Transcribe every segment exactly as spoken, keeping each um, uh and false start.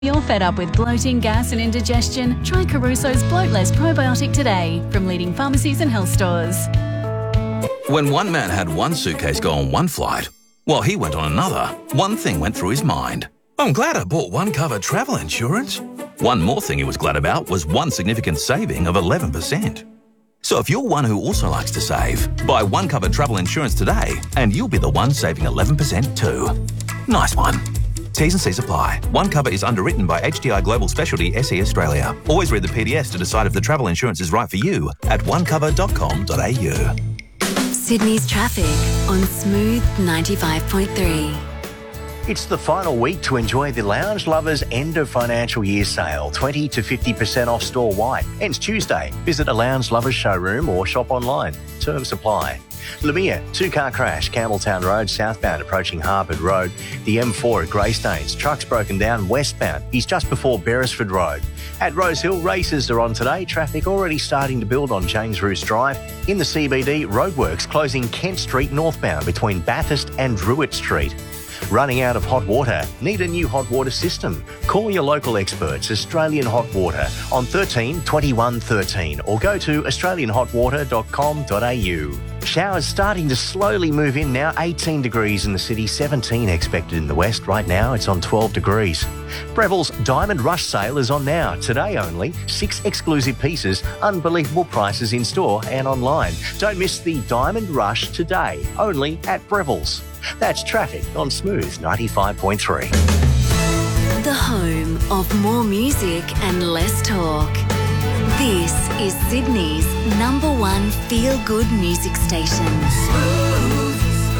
You're fed up with bloating, gas and indigestion? Try Caruso's Bloatless Probiotic today from leading pharmacies and health stores. When one man had one suitcase go on one flight, while he went on another, one thing went through his mind. I'm glad I bought one cover travel insurance. One more thing he was glad about was one significant saving of eleven percent. So if you're one who also likes to save, buy one cover travel insurance today and you'll be the one saving eleven percent too. Nice one. T's and C's apply. One Cover is underwritten by H D I Global Specialty S E Australia. Always read the P D S to decide if the travel insurance is right for you at one cover dot com dot a u. Sydney's traffic on Smooth ninety-five point three. It's the final week to enjoy the Lounge Lovers end of financial year sale. twenty to fifty percent off store-wide. Ends Tuesday. Visit a Lounge Lovers showroom or shop online. Terms apply. Lemire, two-car crash, Campbelltown Road, southbound approaching Harvard Road. The M four at Greystanes, truck's broken down westbound. He's just before Beresford Road. At Rosehill, races are on today. Traffic already starting to build on James Roos Drive. In the C B D, roadworks closing Kent Street northbound between Bathurst and Druitt Street. Running out of hot water? Need a new hot water system? Call your local experts, Australian Hot Water, on thirteen twenty-one thirteen or go to australian hot water dot com dot a u. Showers starting to slowly move in now. eighteen degrees in the city, seventeen expected in the west. Right now it's on twelve degrees. Breville's Diamond Rush sale is on now. Today only. Six exclusive pieces, unbelievable prices in store and online. Don't miss the Diamond Rush today, only at Breville's. That's traffic on Smooth ninety-five point three. The home of more music and less talk. This is Sydney's number one feel-good music station. Smooth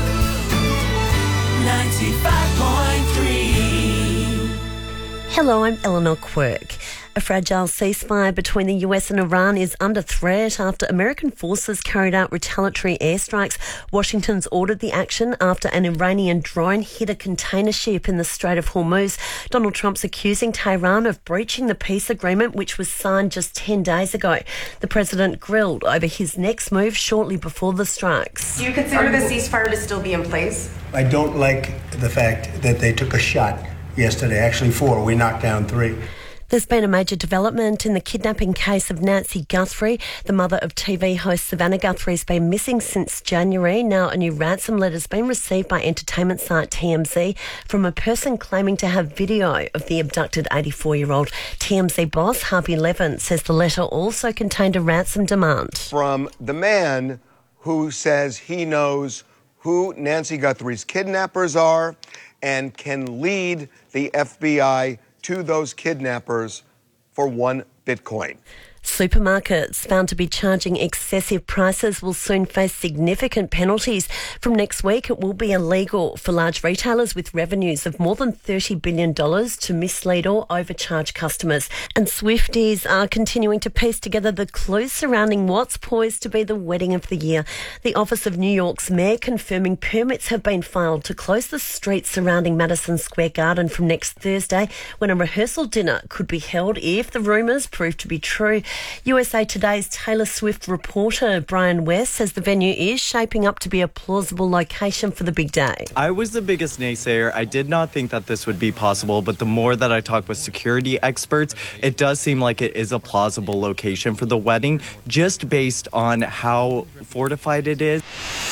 ninety-five point three. Hello, I'm Eleanor Quirk. A fragile ceasefire between the U S and Iran is under threat after American forces carried out retaliatory airstrikes. Washington's ordered the action after an Iranian drone hit a container ship in the Strait of Hormuz. Donald Trump's accusing Tehran of breaching the peace agreement, which was signed just ten days ago. The president grilled over his next move shortly before the strikes. Do you consider the ceasefire to still be in place? I don't like the fact that they took a shot yesterday, actually four. We knocked down three. There's been a major development in the kidnapping case of Nancy Guthrie. The mother of T V host Savannah Guthrie has been missing since January. Now a new ransom letter has been received by entertainment site T M Z from a person claiming to have video of the abducted eighty-four-year-old. T M Z boss Harvey Levin says the letter also contained a ransom demand. From the man who says he knows who Nancy Guthrie's kidnappers are and can lead the F B I to those kidnappers for one Bitcoin. Supermarkets found to be charging excessive prices will soon face significant penalties. From next week, it will be illegal for large retailers with revenues of more than thirty billion dollars to mislead or overcharge customers. And Swifties are continuing to piece together the clues surrounding what's poised to be the wedding of the year. The Office of New York's Mayor confirming permits have been filed to close the streets surrounding Madison Square Garden from next Thursday, when a rehearsal dinner could be held if the rumours prove to be true. U S A Today's Taylor Swift reporter Brian West says the venue is shaping up to be a plausible location for the big day. I was the biggest naysayer. I did not think that this would be possible, but the more that I talk with security experts, it does seem like it is a plausible location for the wedding, just based on how fortified it is.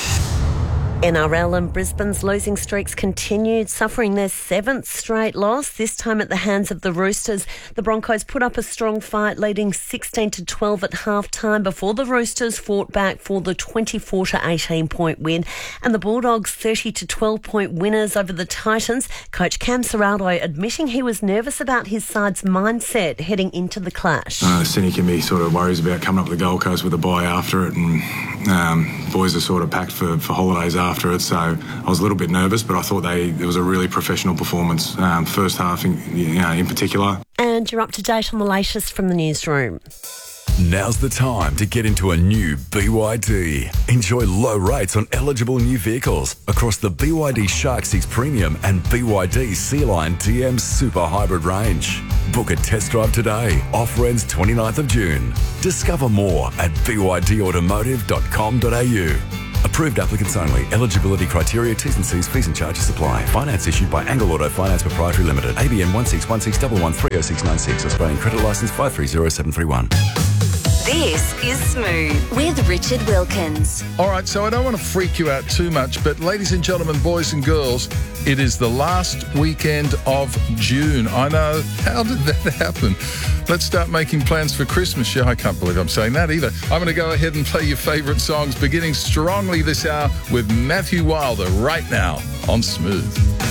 N R L and Brisbane's losing streaks continued, suffering their seventh straight loss, this time at the hands of the Roosters. The Broncos put up a strong fight, leading sixteen to twelve at half-time before the Roosters fought back for the twenty-four to eighteen point win. And the Bulldogs' thirty to twelve point winners over the Titans. Coach Cam Serrato admitting he was nervous about his side's mindset heading into the clash. Uh, Cindy can be sort of worries about coming up to the Gold Coast with a bye after it, and um, boys are sort of packed for, for holidays after. after it, so I was a little bit nervous, but I thought they it was a really professional performance, um, first half in, you know, in particular. And you're up to date on the latest from the newsroom. Now's the time to get into a new B Y D. Enjoy low rates on eligible new vehicles across the B Y D Shark six Premium and B Y D Sea Line T M Super Hybrid range. Book a test drive today. Offer ends twenty-ninth of June. Discover more at b y d automotive dot com dot a u. Approved applicants only. Eligibility criteria, T's and C's, fees and charges apply. Finance issued by Angle Auto Finance Proprietary Limited. A B N one six one six one one three oh six nine six. Australian credit licence five three zero seven three one. This is Smooth with Richard Wilkins. All right, so I don't want to freak you out too much, but ladies and gentlemen, boys and girls, it is the last weekend of June. I know, how did that happen? Let's start making plans for Christmas. Yeah, I can't believe I'm saying that either. I'm going to go ahead and play your favourite songs, beginning strongly this hour with Matthew Wilder right now on Smooth.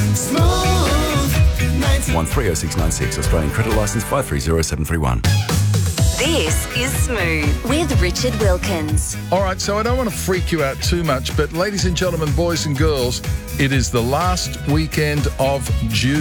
Smooth. one three oh six nine six. Australian credit licence five three zero seven three one. This is Smooth with Richard Wilkins. All right, so I don't want to freak you out too much, but ladies and gentlemen, boys and girls, it is the last weekend of June.